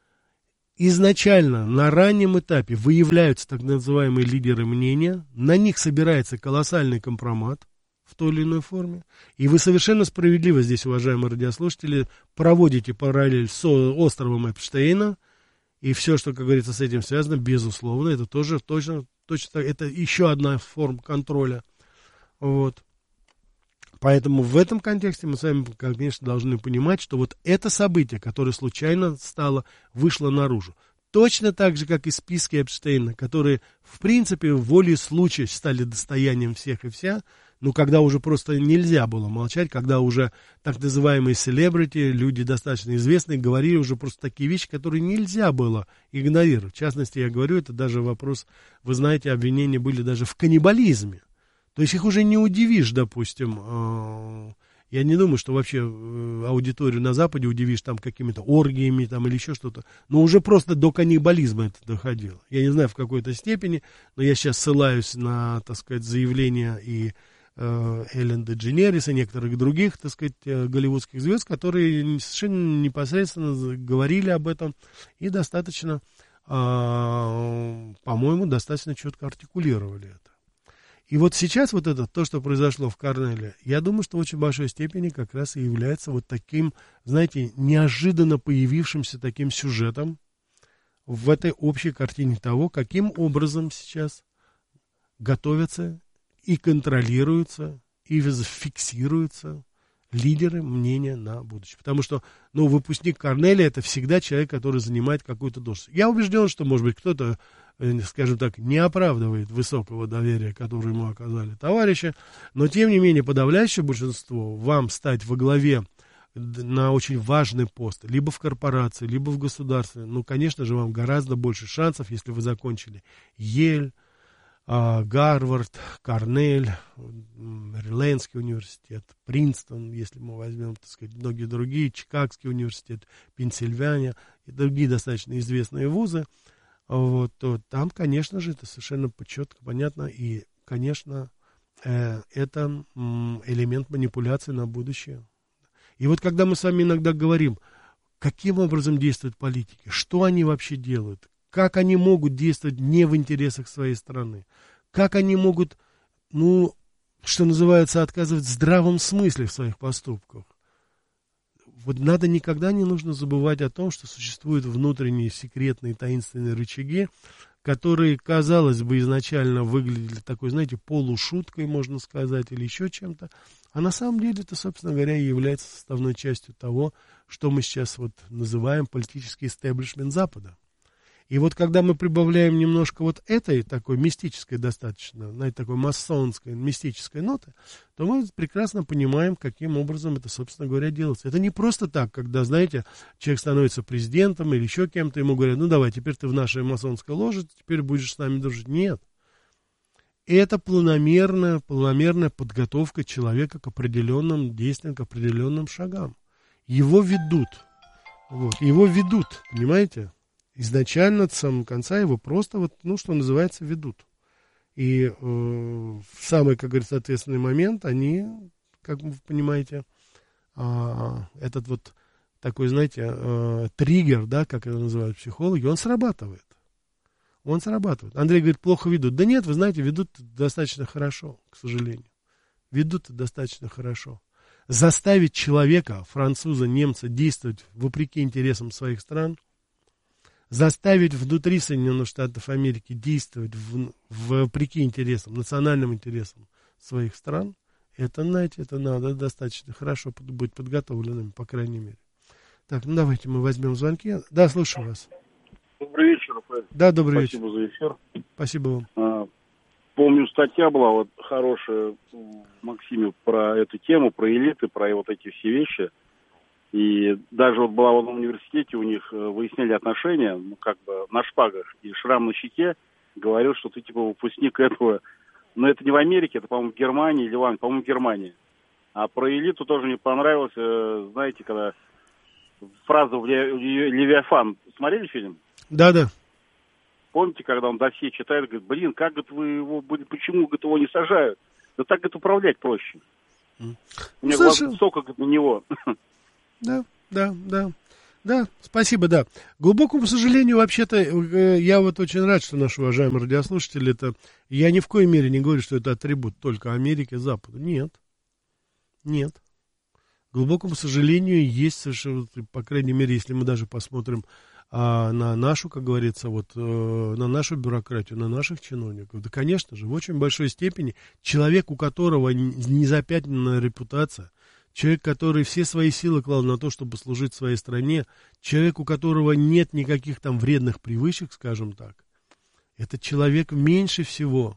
Изначально на раннем этапе выявляются так называемые лидеры мнения, на них собирается колоссальный компромат в той или иной форме, и вы совершенно справедливо здесь, уважаемые радиослушатели, проводите параллель с островом Эпштейна, и все, что, как говорится, с этим связано, безусловно, это тоже точно это еще одна форма контроля. Вот. Поэтому в этом контексте мы с вами, конечно, должны понимать, что вот это событие, которое случайно вышло наружу, точно так же, как и списки Эпштейна, которые, в принципе, волей случая стали достоянием всех и вся, но когда уже просто нельзя было молчать, когда уже так называемые селебрити, люди достаточно известные, говорили уже просто такие вещи, которые нельзя было игнорировать. В частности, я говорю, это даже вопрос, вы знаете, обвинения были даже в каннибализме. То есть их уже не удивишь, допустим, я не думаю, что вообще аудиторию на Западе удивишь там какими-то оргиями там, или еще что-то, но уже просто до каннибализма это доходило. Я не знаю в какой-то степени, но я сейчас ссылаюсь на, так сказать, заявления и Эллен Дедженерис и некоторых других, так сказать, голливудских звезд, которые совершенно непосредственно говорили об этом и достаточно, по-моему, достаточно четко артикулировали это. И вот сейчас вот это, то, что произошло в Корнеле, я думаю, что в очень большой степени как раз и является вот таким, знаете, неожиданно появившимся таким сюжетом в этой общей картине того, каким образом сейчас готовятся и контролируются, и фиксируются лидеры мнения на будущее. Потому что, выпускник Корнеля — это всегда человек, который занимает какую-то должность. Я убежден, что, может быть, кто-то, скажем так, не оправдывает высокого доверия, которое ему оказали товарищи, но, тем не менее, подавляющее большинство вам стать во главе на очень важный пост, либо в корпорации, либо в государстве, конечно же, вам гораздо больше шансов, если вы закончили Йель, Гарвард, Корнель, Мэрилендский университет, Принстон, если мы возьмем, так сказать, многие другие, Чикагский университет, Пенсильвания и другие достаточно известные вузы, вот, то там, конечно же, это совершенно четко понятно, и, конечно, это элемент манипуляции на будущее. И вот когда мы с вами иногда говорим, каким образом действуют политики, что они вообще делают, как они могут действовать не в интересах своей страны, как они могут, что называется, отказывать в здравом смысле в своих поступках. Вот никогда не нужно забывать о том, что существуют внутренние секретные таинственные рычаги, которые, казалось бы, изначально выглядели такой, знаете, полушуткой, можно сказать, или еще чем-то, а на самом деле это, собственно говоря, и является составной частью того, что мы сейчас вот называем политический истеблишмент Запада. И вот когда мы прибавляем немножко вот этой такой мистической достаточно, знаете, такой масонской, мистической ноты, то мы прекрасно понимаем, каким образом это, собственно говоря, делается. Это не просто так, когда, знаете, человек становится президентом или еще кем-то, ему говорят, давай, теперь ты в нашей масонской ложе, теперь будешь с нами дружить. Нет. Это планомерная подготовка человека к определенным действиям, к определенным шагам. Его ведут, понимаете? Изначально, с самого конца его просто, что называется, ведут. И в самый, как говорится, ответственный момент они, как вы понимаете, этот вот такой, знаете, триггер, да, как это называют психологи, он срабатывает. Андрей говорит, плохо ведут. Да нет, вы знаете, ведут достаточно хорошо, к сожалению. Ведут достаточно хорошо. Заставить человека, француза, немца, действовать вопреки интересам своих стран, заставить внутри Соединенных Штатов Америки действовать вопреки интересам, национальным интересам своих стран, это, знаете, это надо достаточно хорошо быть подготовленными, по крайней мере. Так, давайте мы возьмем звонки. Да, слушаю вас. Добрый вечер, Рафаэль. Да, добрый вечер. Спасибо за эфир. Спасибо вам. Помню, статья была хорошая у Максиме про эту тему, про элиты, про вот эти все вещи. И даже была в одном университете, у них выясняли отношения, на шпагах, и шрам на щеке говорил, что ты выпускник этого. Но это не в Америке, это, по-моему, в Германии или по-моему, в Германии. А про элиту тоже мне понравилось, знаете, когда фраза в «Левиафан». Смотрели фильм? Да. Помните, когда он досье читает, говорит, блин, как говорит, вы его, почему говорит, его не сажают? Да так, говорит, управлять проще. У меня глаз сока на него. Да, спасибо, да. К глубокому сожалению, вообще-то, я вот очень рад, что наши уважаемые радиослушатели, я ни в коей мере не говорю, что это атрибут только Америки, Запада. Нет. К глубокому сожалению, есть совершенно, по крайней мере, если мы даже посмотрим на нашу, как говорится, на нашу бюрократию, на наших чиновников. Да, конечно же, в очень большой степени человек, у которого незапятнанная репутация, человек, который все свои силы клал на то, чтобы служить своей стране, человек, у которого нет никаких там вредных привычек, скажем так, этот человек меньше всего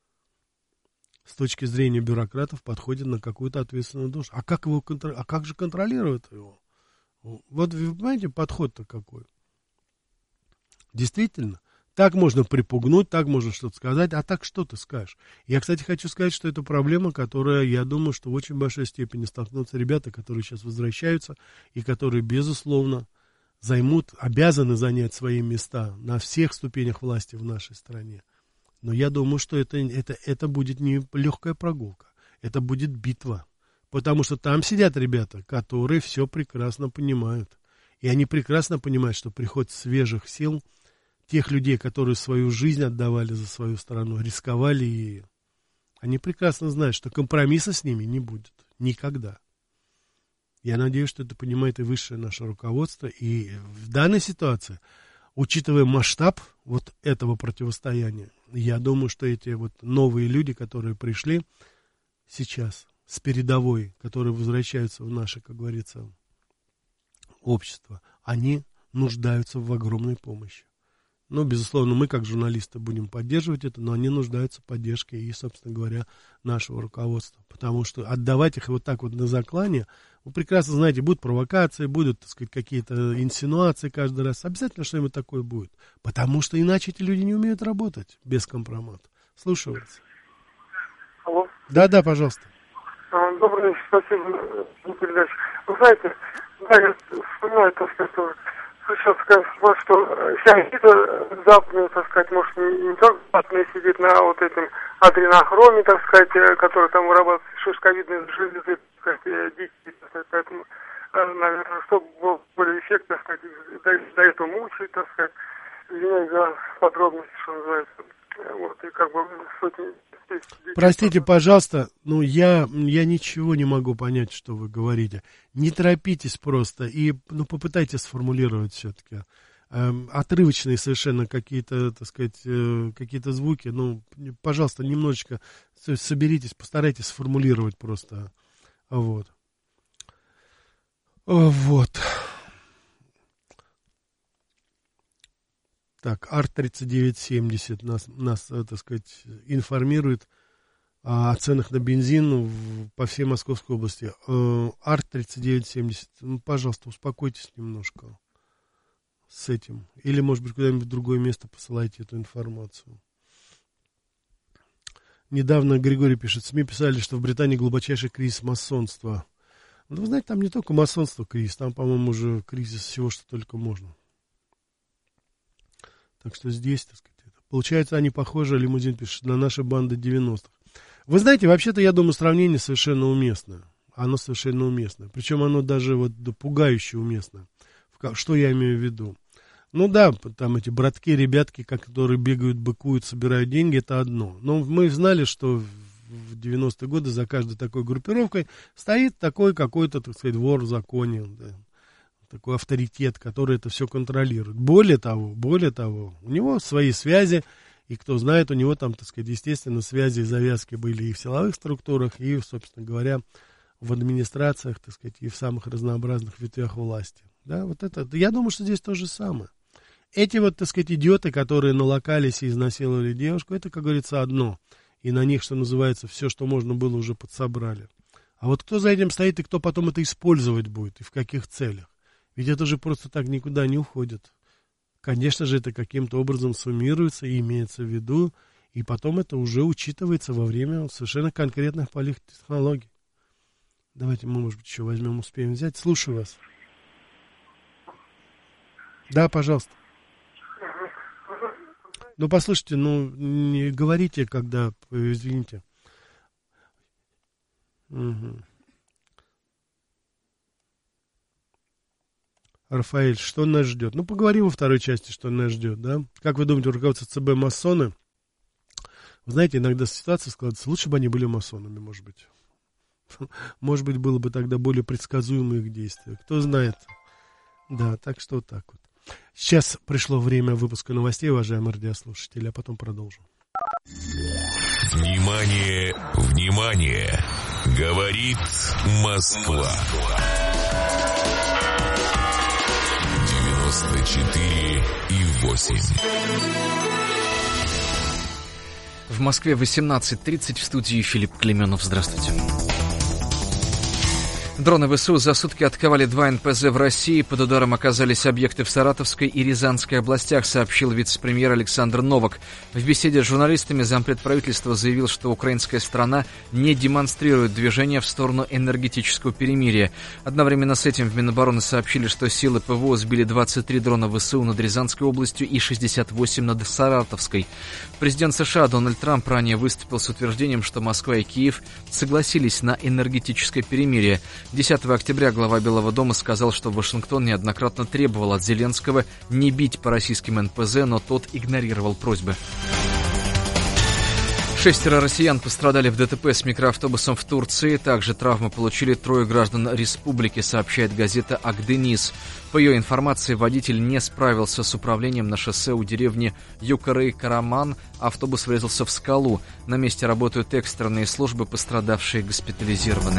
с точки зрения бюрократов подходит на какую-то ответственную должность. А как же контролировать его? Вот вы понимаете, подход-то какой? Действительно, так можно припугнуть, так можно что-то сказать, а так что ты скажешь? Я, кстати, хочу сказать, что это проблема, которая, я думаю, что в очень большой степени столкнутся ребята, которые сейчас возвращаются и которые, безусловно, обязаны занять свои места на всех ступенях власти в нашей стране. Но я думаю, что это будет не легкая прогулка, это будет битва. Потому что там сидят ребята, которые все прекрасно понимают. И они прекрасно понимают, что приход свежих сил, тех людей, которые свою жизнь отдавали за свою страну, рисковали ею, они прекрасно знают, что компромисса с ними не будет. Никогда. Я надеюсь, что это понимает и высшее наше руководство. И в данной ситуации, учитывая масштаб вот этого противостояния, я думаю, что эти вот новые люди, которые пришли сейчас с передовой, которые возвращаются в наше, как говорится, общество, они нуждаются в огромной помощи. Ну, безусловно, мы, как журналисты, будем поддерживать это, но они нуждаются в поддержке и, собственно говоря, нашего руководства. Потому что отдавать их вот так вот на заклание, вы прекрасно знаете, будут провокации, будут, так сказать, какие-то инсинуации каждый раз. Обязательно что-нибудь такое будет. Потому что иначе эти люди не умеют работать без компромата. Слушаю вас. Алло. Да, пожалуйста. Добрый день, спасибо за передачу. Вы знаете, я вспоминаю, так сказать, сейчас сказать, что вся элита западная, так сказать, может, не только западная сидит на вот этом адренохроме, так сказать, который там вырабатывает шишковидные железы, так сказать, дикие, так сказать, поэтому, наверное, чтобы был более эффект, так сказать, до этого мучают, так сказать, извиняюсь за подробности, что называется. Вот, и как бы Простите, пожалуйста, но я ничего не могу понять, что вы говорите. Не торопитесь просто и попытайтесь сформулировать все-таки. Отрывочные совершенно какие-то, так сказать, какие-то звуки. Пожалуйста, немножечко соберитесь, постарайтесь сформулировать просто. Вот. Так, Арт-3970 нас, так сказать, информирует о ценах на бензин по всей Московской области. Арт-3970, пожалуйста, успокойтесь немножко с этим. Или, может быть, куда-нибудь в другое место посылайте эту информацию. Недавно Григорий пишет, СМИ писали, что в Британии глубочайший кризис масонства. Вы знаете, там не только масонство кризис, там, по-моему, уже кризис всего, что только можно. Так что здесь, так сказать, получается, они похожи, лимузин пишет, на наши банды 90-х. Вы знаете, вообще-то, я думаю, сравнение совершенно уместное. Оно совершенно уместное. Причем оно даже пугающе уместное. Что я имею в виду? Там эти братки, ребятки, которые бегают, быкуют, собирают деньги, это одно. Но мы знали, что в 90-е годы за каждой такой группировкой стоит такой какой-то, так сказать, вор в законе, да. Такой авторитет, который это все контролирует. Более того, у него свои связи, и кто знает, у него там, так сказать, естественно, связи и завязки были и в силовых структурах, и, собственно говоря, в администрациях, так сказать, и в самых разнообразных ветвях власти. Да, вот это, я думаю, что здесь то же самое. Эти так сказать, идиоты, которые налокались и изнасиловали девушку, это, как говорится, одно. И на них, что называется, все, что можно было, уже подсобрали. А вот кто за этим стоит, и кто потом это использовать будет, и в каких целях? Ведь это же просто так никуда не уходит. Конечно же, это каким-то образом суммируется и имеется в виду, и потом это уже учитывается во время совершенно конкретных политтехнологий. Давайте мы, может быть, еще возьмем, успеем взять. Слушаю вас. Да, пожалуйста. Ну, послушайте, не говорите, когда, извините. Угу. Рафаэль, что нас ждет? Ну, поговорим во второй части, что нас ждет, да? Как вы думаете, руководство ЦБ масоны? Вы знаете, иногда ситуация складывается, лучше бы они были масонами, может быть. Может быть, было бы тогда более предсказуемые их действия. Кто знает. Да, так что вот так вот. Сейчас пришло время выпуска новостей, уважаемые радиослушатели, а потом продолжим. Внимание, внимание! Говорит Москва. 94,8. В Москве 18:30, в студии Филипп Клеменов. Здравствуйте. Дроны ВСУ за сутки атаковали 2 НПЗ в России. Под ударом оказались объекты в Саратовской и Рязанской областях, сообщил вице-премьер Александр Новак. В беседе с журналистами зампред правительства заявил, что украинская страна не демонстрирует движения в сторону энергетического перемирия. Одновременно с этим в Минобороны сообщили, что силы ПВО сбили 23 дрона ВСУ над Рязанской областью и 68 над Саратовской. Президент США Дональд Трамп ранее выступил с утверждением, что Москва и Киев согласились на энергетическое перемирие. 10 октября глава Белого дома сказал, что Вашингтон неоднократно требовал от Зеленского не бить по российским НПЗ, но тот игнорировал просьбы. 6 россиян пострадали в ДТП с микроавтобусом в Турции. Также травмы получили 3 граждан республики, сообщает газета «Акдениз». По ее информации, водитель не справился с управлением на шоссе у деревни Юкарей-Караман. Автобус врезался в скалу. На месте работают экстренные службы, пострадавшие госпитализированы.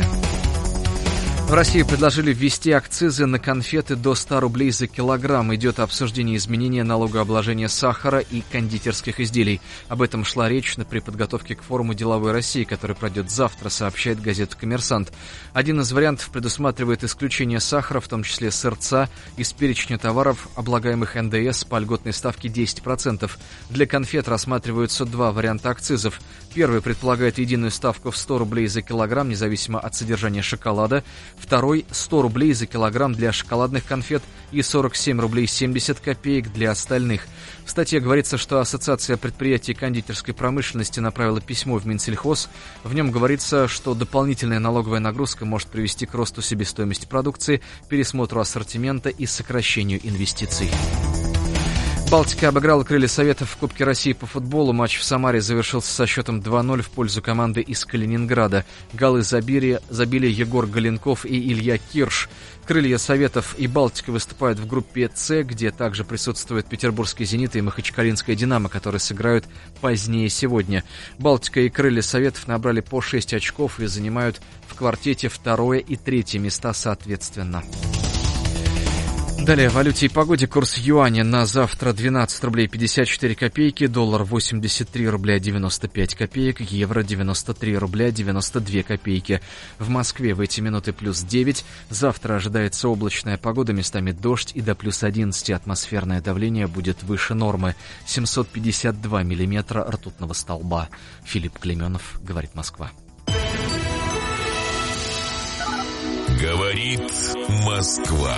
В России предложили ввести акцизы на конфеты до 100 рублей за килограмм. Идет обсуждение изменения налогообложения сахара и кондитерских изделий. Об этом шла речь при подготовке к форуму «Деловой России», который пройдет завтра, сообщает газета «Коммерсант». Один из вариантов предусматривает исключение сахара, в том числе сырца, из перечня товаров, облагаемых НДС по льготной ставке 10%. Для конфет рассматриваются 2 варианта акцизов. Первый предполагает единую ставку в 100 рублей за килограмм, независимо от содержания шоколада. Второй – 100 рублей за килограмм для шоколадных конфет и 47 рублей 70 копеек для остальных. В статье говорится, что Ассоциация предприятий кондитерской промышленности направила письмо в Минсельхоз. В нем говорится, что дополнительная налоговая нагрузка может привести к росту себестоимости продукции, пересмотру ассортимента и сокращению инвестиций. Балтика обыграла «Крылья Советов» в Кубке России по футболу. Матч в Самаре завершился со счетом 2-0 в пользу команды из Калининграда. Голы забили Егор Галенков и Илья Кирш. «Крылья Советов» и «Балтика» выступают в группе «С», где также присутствуют петербургский «Зенит» и Махачкалинская «Динамо», которые сыграют позднее сегодня. «Балтика» и «Крылья Советов» набрали по 6 очков и занимают в квартете 2-е и 3-е места соответственно. Далее о валюте и погоде. Курс юаня на завтра 12 рублей 54 копейки, доллар 83 рубля 95 копеек, евро 93 рубля 92 копейки. В Москве в эти минуты плюс 9. Завтра ожидается облачная погода, местами дождь и до плюс 11. Атмосферное давление будет выше нормы. 752 миллиметра ртутного столба. Филипп Клеменов, говорит Москва. Говорит Москва.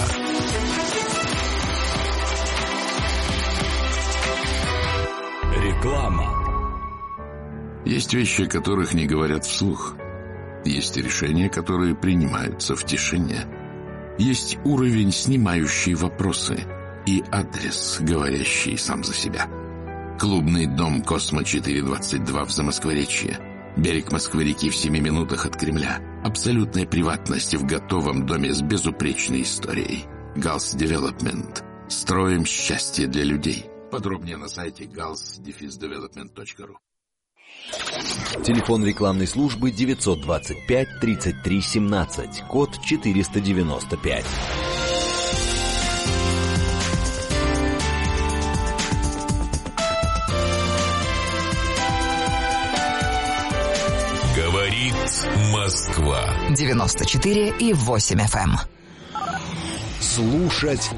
Реклама. Есть вещи, о которых не говорят вслух. Есть решения, которые принимаются в тишине. Есть уровень, снимающий вопросы, и адрес, говорящий сам за себя. Клубный дом «Космо-422» в Замоскворечье. Берег Москвы-реки в 7 минутах от Кремля. Абсолютная приватность в готовом доме с безупречной историей. Галс Девелопмент. Строим счастье для людей. Подробнее на сайте gals-development.ru. Телефон рекламной службы 925 33 17, код 495. Говорит Москва. 94,8 FM. Слушать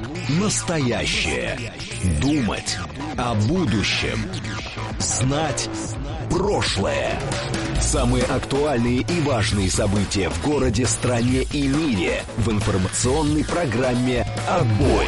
настоящее. Думать о будущем. Знать прошлое. Самые актуальные и важные события в городе, стране и мире в информационной программе «Отбой».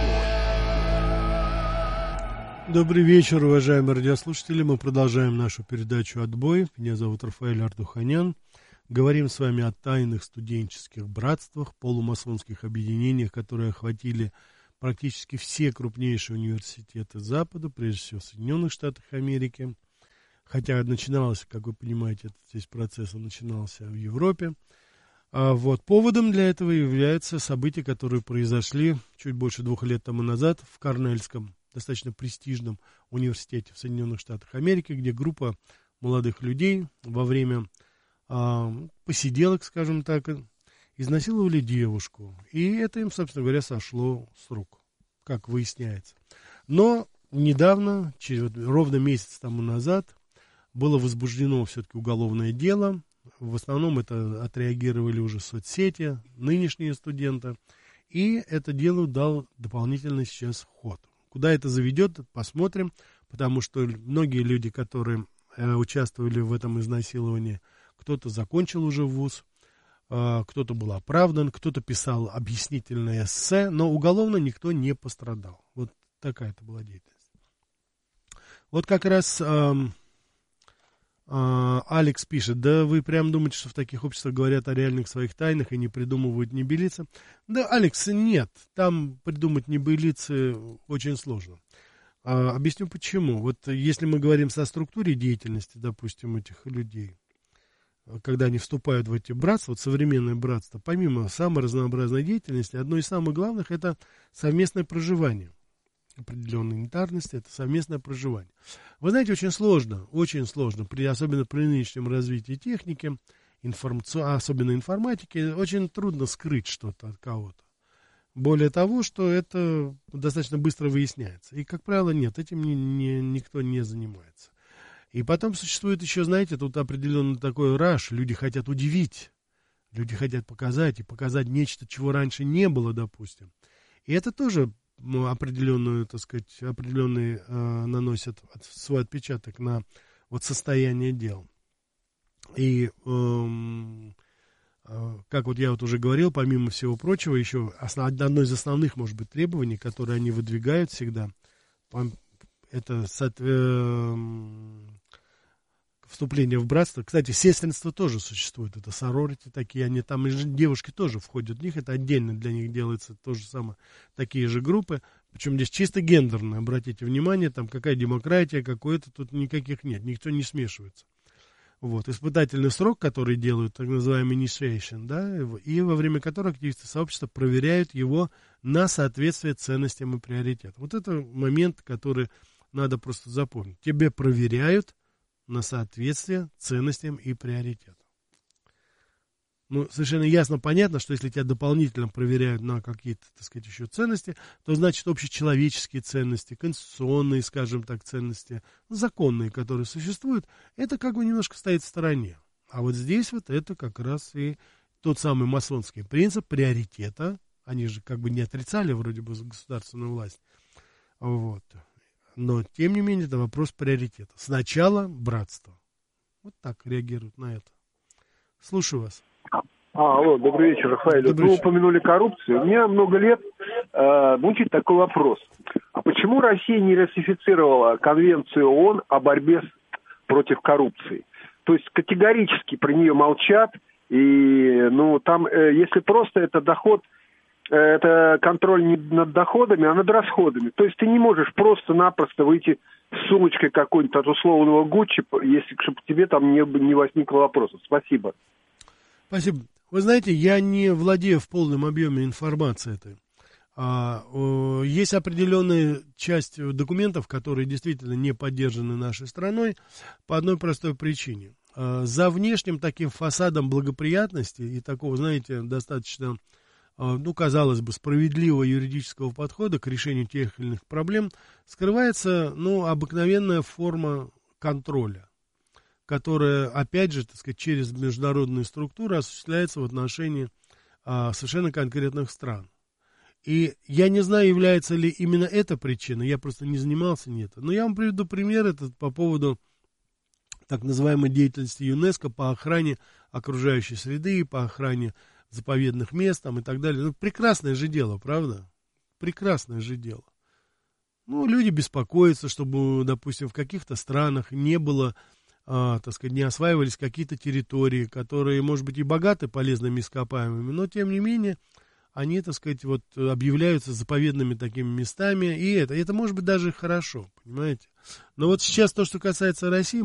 Добрый вечер, уважаемые радиослушатели. Мы продолжаем нашу передачу «Отбой». Меня зовут Рафаэль Ардуханян. Говорим с вами о тайных студенческих братствах, полумасонских объединениях, которые охватили практически все крупнейшие университеты Запада, прежде всего в Соединенных Штатах Америки. Хотя начинался, как вы понимаете, этот здесь процесс начинался в Европе. Поводом для этого являются события, которые произошли чуть больше 2 лет тому назад в Корнельском, достаточно престижном университете в Соединенных Штатах Америки, где группа молодых людей во время посиделок, скажем так, изнасиловали девушку. И это им, собственно говоря, сошло с рук, как выясняется. Но недавно, ровно месяц тому назад, было возбуждено все-таки уголовное дело. В основном это отреагировали уже соцсети, нынешние студенты. И это дело дал дополнительный сейчас ход. Куда это заведет, посмотрим. Потому что многие люди, которые участвовали в этом изнасиловании, кто-то закончил уже вуз, кто-то был оправдан, кто-то писал объяснительное эссе, но уголовно никто не пострадал. Вот такая это была деятельность. Вот как раз Алекс пишет: да вы прям думаете, что в таких обществах говорят о реальных своих тайнах и не придумывают небылицы? Да, Алекс, нет, там придумать небылицы очень сложно. Объясню почему. Вот если мы говорим о структуре деятельности, допустим, этих людей, когда они вступают в эти братства, вот современное братство, помимо самой разнообразной деятельности, одно из самых главных — это совместное проживание. Определенной элитарности — это совместное проживание. Вы знаете, очень сложно, особенно при нынешнем развитии техники, особенно информатики, очень трудно скрыть что-то от кого-то. Более того, что это достаточно быстро выясняется. И, как правило, нет, этим никто не занимается. И потом существует еще, знаете, тут определенно такой раш. Люди хотят удивить, люди хотят показать нечто, чего раньше не было, допустим. И это тоже определенный наносит свой отпечаток на вот состояние дел. И как вот я вот уже говорил, помимо всего прочего, еще одно из основных, может быть, требований, которые они выдвигают всегда, это вступление в братство. Кстати, сестринство тоже существует, это сорорити такие, они там, и девушки тоже входят в них, это отдельно для них делается то же самое, такие же группы, причем здесь чисто гендерно, обратите внимание, там какая демократия, какой-то, тут никаких нет, никто не смешивается. Вот, испытательный срок, который делают, так называемый initiation, да, и во время которого активисты сообщества проверяют его на соответствие ценностям и приоритетам. Вот это момент, который надо просто запомнить. Тебе проверяют на соответствие ценностям и приоритетам. Ну, совершенно ясно, понятно, что если тебя дополнительно проверяют на какие-то, так сказать, еще ценности, то значит общечеловеческие ценности, конституционные, скажем так, ценности, законные, которые существуют, это как бы немножко стоит в стороне. А вот здесь вот это как раз и тот самый масонский принцип приоритета. Они же как бы не отрицали вроде бы государственную власть. Вот. Но, тем не менее, это вопрос приоритета. Сначала братство. Вот так реагируют на это. Слушаю вас. Алло, добрый вечер, Рафаэль. Вы упомянули коррупцию. У меня много лет мучает такой вопрос. А почему Россия не ратифицировала Конвенцию ООН о борьбе против коррупции? То есть категорически про нее молчат. И, там, если просто это доход, это контроль не над доходами, а над расходами. То есть ты не можешь просто-напросто выйти с сумочкой какой-нибудь от условного Гуччи, если чтобы тебе там не возникло вопросов. Спасибо. Спасибо. Вы знаете, я не владею в полном объеме информацией этой. Есть определенная часть документов, которые действительно не поддержаны нашей страной по одной простой причине. За внешним таким фасадом благоприятности и такого, знаете, достаточно, казалось бы, справедливого юридического подхода к решению тех или иных проблем скрывается, обыкновенная форма контроля, которая, опять же, так сказать, через международные структуры осуществляется в отношении совершенно конкретных стран. И я не знаю, является ли именно эта причина, я просто не занимался, нет. Но я вам приведу пример этот по поводу так называемой деятельности ЮНЕСКО по охране окружающей среды, по охране заповедных мест там, и так далее. Ну, прекрасное же дело, правда? Прекрасное же дело. Ну, люди беспокоятся, чтобы, допустим, в каких-то странах не было, так сказать, не осваивались какие-то территории, которые, может быть, и богаты полезными ископаемыми, но, тем не менее, они, так сказать, вот объявляются заповедными такими местами, и это может быть даже хорошо, понимаете? Но вот сейчас то, что касается России,